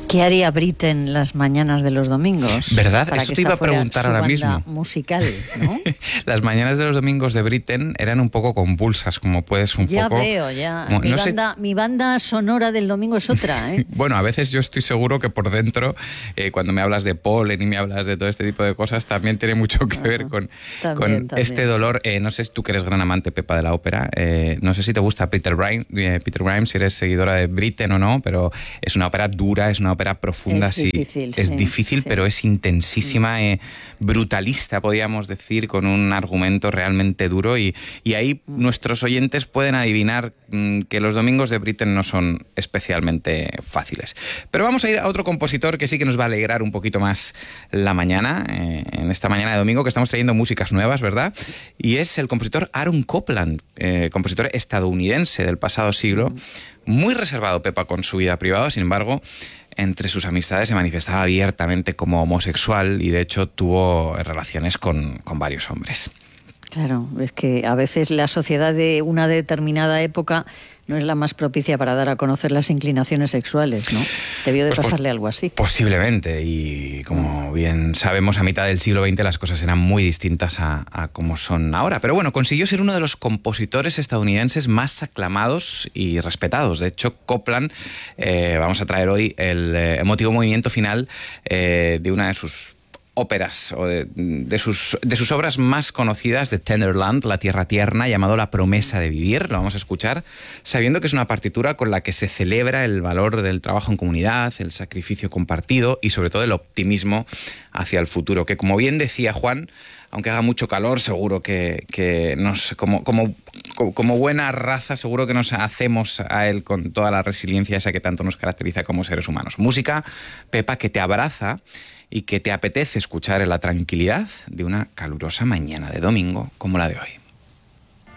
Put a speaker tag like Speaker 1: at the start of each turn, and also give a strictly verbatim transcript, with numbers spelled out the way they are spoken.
Speaker 1: ¿Qué haría Britten las mañanas de los domingos?
Speaker 2: ¿Verdad?
Speaker 1: Para
Speaker 2: Eso
Speaker 1: que
Speaker 2: te iba a
Speaker 1: esta fuera
Speaker 2: preguntar
Speaker 1: su
Speaker 2: ahora
Speaker 1: banda
Speaker 2: mismo.
Speaker 1: musical, ¿no?
Speaker 2: Las mañanas de los domingos de Britten eran un poco convulsas, como puedes un
Speaker 1: Ya
Speaker 2: poco...
Speaker 1: veo, ya.
Speaker 2: como-
Speaker 1: mi,
Speaker 2: no sé-
Speaker 1: banda, mi banda sonora del domingo es otra, ¿eh?
Speaker 2: Bueno, a veces yo estoy seguro que por dentro, eh, cuando me hablas de polen y me hablas de todo este tipo de cosas, también tiene mucho que ver con,
Speaker 1: También,
Speaker 2: con
Speaker 1: también,
Speaker 2: este dolor. Eh, no sé si tú que eres gran amante, Pepa, de la ópera, eh, no sé si te gusta Peter Grimes, eh, Peter Grimes, si eres seguidora de Britten o no, pero es una ópera dura, es una ópera profunda.
Speaker 1: Es
Speaker 2: sí,
Speaker 1: difícil,
Speaker 2: es
Speaker 1: sí,
Speaker 2: difícil,
Speaker 1: sí.
Speaker 2: pero es intensísima, eh, brutalista, podríamos decir, con un argumento realmente duro. Y, y ahí nuestros oyentes pueden adivinar mm, que los domingos de Britten no son especialmente fáciles. Pero vamos a ir a otro compositor que sí que nos va a alegrar un poquito más la mañana, eh, en esta mañana de domingo, que estamos trayendo músicas nuevas, ¿verdad? Y es el compositor Aaron Copland, eh, compositor estadounidense del pasado siglo, muy reservado, Pepa, con su vida privada. Sin embargo, entre sus amistades se manifestaba abiertamente como homosexual y de hecho tuvo relaciones con, con varios hombres.
Speaker 1: Claro, es que a veces la sociedad de una determinada época no es la más propicia para dar a conocer las inclinaciones sexuales, ¿no? Debió de
Speaker 2: Pues,
Speaker 1: pasarle algo así.
Speaker 2: Posiblemente, y como bien sabemos, a mitad del siglo veinte las cosas eran muy distintas a, a como son ahora. Pero bueno, consiguió ser uno de los compositores estadounidenses más aclamados y respetados. De hecho, Copland, eh, vamos a traer hoy el eh, emotivo movimiento final eh, de una de sus óperas o de, de, sus, de sus obras más conocidas, de Tenderland, La Tierra Tierna, llamado La Promesa de Vivir. Lo vamos a escuchar sabiendo que es una partitura con la que se celebra el valor del trabajo en comunidad, el sacrificio compartido y sobre todo el optimismo hacia el futuro, que como bien decía Juan, aunque haga mucho calor, seguro que, que nos, como, como, como buena raza, seguro que nos hacemos a él con toda la resiliencia esa que tanto nos caracteriza como seres humanos. Música, Pepa, que te abraza y que te apetece escuchar en la tranquilidad de una calurosa mañana de domingo como la de hoy.